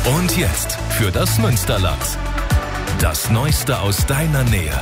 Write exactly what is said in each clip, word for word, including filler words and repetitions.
Und jetzt für das Münsterland. Das Neueste aus deiner Nähe.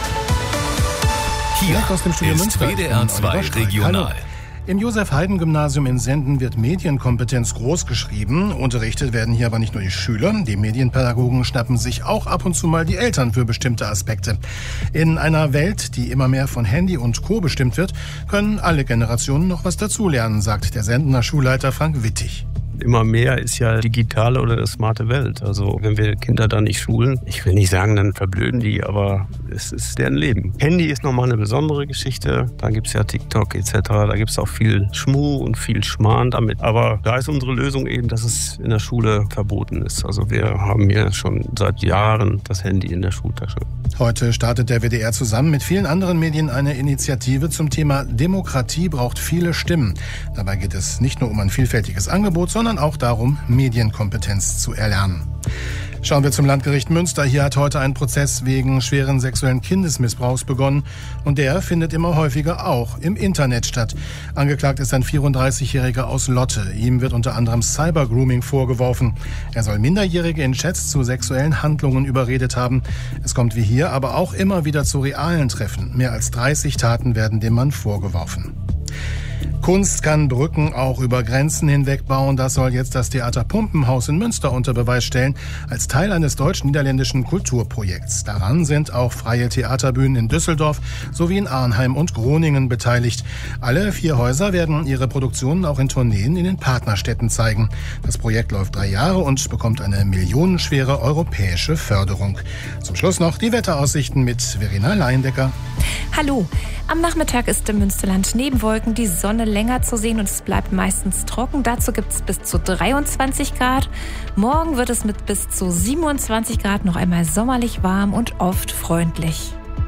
Hier aus dem Studio ist Münster W D R zwei Regional. Hallo. Im Josef-Haydn-Gymnasium in Senden wird Medienkompetenz großgeschrieben. Unterrichtet werden hier aber nicht nur die Schüler. Die Medienpädagogen schnappen sich auch ab und zu mal die Eltern für bestimmte Aspekte. In einer Welt, die immer mehr von Handy und Co. bestimmt wird, können alle Generationen noch was dazulernen, sagt der Sendener Schulleiter Frank Wittig. Immer mehr ist ja digitale oder eine smarte Welt. Also wenn wir Kinder da nicht schulen, ich will nicht sagen, dann verblöden die, aber es ist deren Leben. Handy ist nochmal eine besondere Geschichte. Da gibt es ja TikTok et cetera. Da gibt es auch viel Schmuh und viel Schmarrn damit. Aber da ist unsere Lösung eben, dass es in der Schule verboten ist. Also wir haben hier schon seit Jahren das Handy in der Schultasche. Heute startet der W D R zusammen mit vielen anderen Medien eine Initiative zum Thema Demokratie braucht viele Stimmen. Dabei geht es nicht nur um ein vielfältiges Angebot, sondern auch darum, Medienkompetenz zu erlernen. Schauen wir zum Landgericht Münster. Hier hat heute ein Prozess wegen schweren sexuellen Kindesmissbrauchs begonnen. Und der findet immer häufiger auch im Internet statt. Angeklagt ist ein vierunddreißigjähriger aus Lotte. Ihm wird unter anderem Cybergrooming vorgeworfen. Er soll Minderjährige in Chats zu sexuellen Handlungen überredet haben. Es kommt wie hier aber auch immer wieder zu realen Treffen. Mehr als dreißig Taten werden dem Mann vorgeworfen. Kunst kann Brücken auch über Grenzen hinweg bauen. Das soll jetzt das Theater Pumpenhaus in Münster unter Beweis stellen, als Teil eines deutsch-niederländischen Kulturprojekts. Daran sind auch freie Theaterbühnen in Düsseldorf sowie in Arnheim und Groningen beteiligt. Alle vier Häuser werden ihre Produktionen auch in Tourneen in den Partnerstädten zeigen. Das Projekt läuft drei Jahre und bekommt eine millionenschwere europäische Förderung. Zum Schluss noch die Wetteraussichten mit Verena Leindecker. Hallo. Am Nachmittag ist im Münsterland neben Wolken die Sonne länger zu sehen und es bleibt meistens trocken. Dazu gibt es bis zu dreiundzwanzig Grad. Morgen wird es mit bis zu siebenundzwanzig Grad noch einmal sommerlich warm und oft freundlich.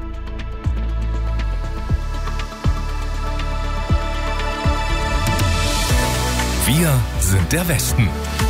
Wir sind der Westen.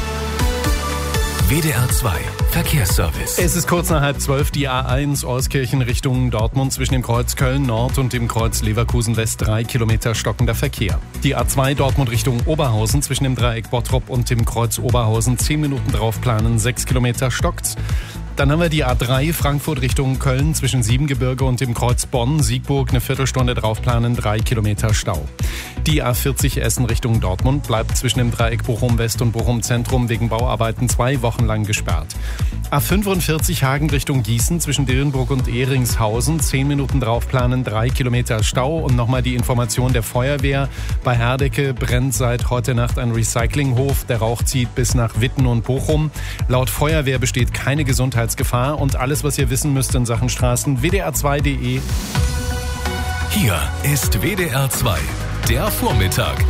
W D R zwei Verkehrsservice. Es ist kurz nach halb zwölf, die A eins Euskirchen Richtung Dortmund zwischen dem Kreuz Köln Nord und dem Kreuz Leverkusen West drei Kilometer stockender Verkehr. Die A zwei Dortmund Richtung Oberhausen zwischen dem Dreieck Bottrop und dem Kreuz Oberhausen zehn Minuten drauf planen, sechs Kilometer stockt's. Dann haben wir die A drei Frankfurt Richtung Köln zwischen Siebengebirge und dem Kreuz Bonn-Siegburg eine Viertelstunde draufplanen, drei Kilometer Stau. Die A vierzig Essen Richtung Dortmund bleibt zwischen dem Dreieck Bochum-West und Bochum-Zentrum wegen Bauarbeiten zwei Wochen lang gesperrt. A fünfundvierzig Hagen Richtung Gießen zwischen Dillenburg und Ehringshausen, zehn Minuten draufplanen, drei Kilometer Stau. Und nochmal die Information der Feuerwehr. Bei Herdecke brennt seit heute Nacht ein Recyclinghof. Der Rauch zieht bis nach Witten und Bochum. Laut Feuerwehr besteht keine Gesundheitsgefahr. Und alles, was ihr wissen müsst in Sachen Straßen, w d r zwei punkt d e. Hier ist W D R zwei, der Vormittag.